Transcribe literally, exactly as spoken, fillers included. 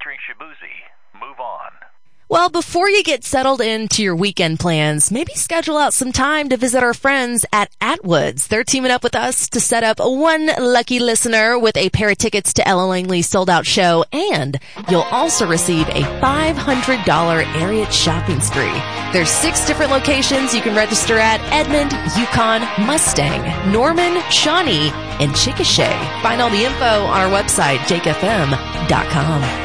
featuring Shabuzi. Move on. Well, before you get settled into your weekend plans, maybe schedule out some time to visit our friends at Atwoods. They're teaming up with us to set up one lucky listener with a pair of tickets to Ella Langley's sold-out show, and you'll also receive a five hundred dollars Ariat shopping spree. There's six different locations you can register at: Edmond, Yukon, Mustang, Norman, Shawnee, and Chickasha. Find all the info on our website, jake f m dot com.